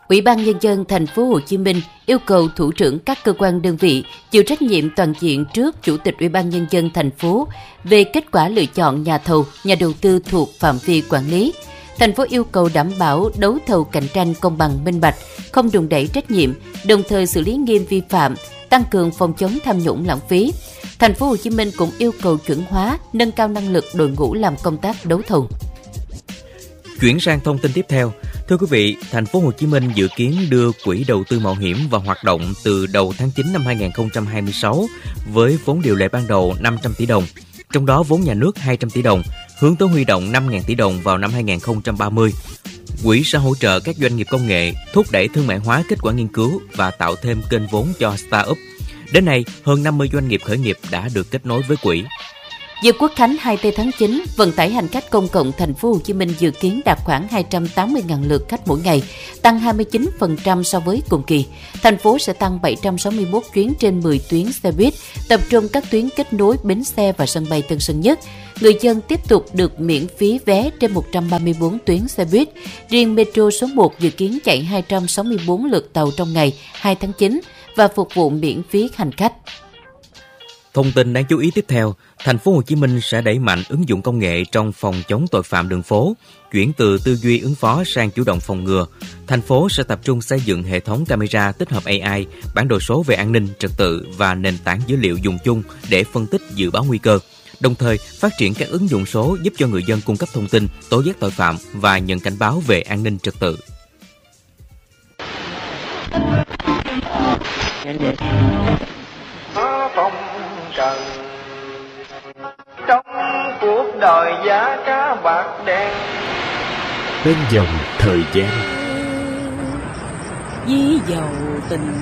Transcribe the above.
Ủy ban Nhân dân thành phố Hồ Chí Minh yêu cầu thủ trưởng các cơ quan đơn vị chịu trách nhiệm toàn diện trước Chủ tịch Ủy ban Nhân dân thành phố về kết quả lựa chọn nhà thầu, nhà đầu tư thuộc phạm vi quản lý. Thành phố yêu cầu đảm bảo đấu thầu cạnh tranh công bằng minh bạch, không đùn đẩy trách nhiệm, đồng thời xử lý nghiêm vi phạm, tăng cường phòng chống tham nhũng lãng phí. Thành phố Hồ Chí Minh cũng yêu cầu chuẩn hóa, nâng cao năng lực đội ngũ làm công tác đấu thầu. Chuyển sang thông tin tiếp theo, thưa quý vị, thành phố Hồ Chí Minh dự kiến đưa quỹ đầu tư mạo hiểm vào hoạt động từ đầu tháng 9 năm 2026 với vốn điều lệ ban đầu 500 tỷ đồng, trong đó vốn nhà nước 200 tỷ đồng, hướng tới huy động 5.000 tỷ đồng vào năm 2030. Quỹ sẽ hỗ trợ các doanh nghiệp công nghệ, thúc đẩy thương mại hóa kết quả nghiên cứu và tạo thêm kênh vốn cho start-up. Đến nay, hơn 50 doanh nghiệp khởi nghiệp đã được kết nối với quỹ. Dịp Quốc khánh 24 tháng 9, vận tải hành khách công cộng thành phố Hồ Chí Minh dự kiến đạt khoảng 280.000 lượt khách mỗi ngày, tăng 29% so với cùng kỳ. Thành phố sẽ tăng 761 chuyến trên 10 tuyến xe buýt, tập trung các tuyến kết nối bến xe và sân bay Tân Sơn Nhất. Người dân tiếp tục được miễn phí vé trên 134 tuyến xe buýt. Riêng Metro số 1 dự kiến chạy 264 lượt tàu trong ngày 2 tháng 9 và phục vụ miễn phí hành khách. Thông tin đáng chú ý tiếp theo, thành phố Hồ Chí Minh sẽ đẩy mạnh ứng dụng công nghệ trong phòng chống tội phạm đường phố, chuyển từ tư duy ứng phó sang chủ động phòng ngừa. Thành phố sẽ tập trung xây dựng hệ thống camera tích hợp AI, bản đồ số về an ninh, trật tự và nền tảng dữ liệu dùng chung để phân tích dự báo nguy cơ. Đồng thời, phát triển các ứng dụng số giúp cho người dân cung cấp thông tin, tố giác tội phạm và nhận cảnh báo về an ninh trật tự. Trần trong cuộc đời giá cá bạc đen bên dòng thời gian ví dầu tình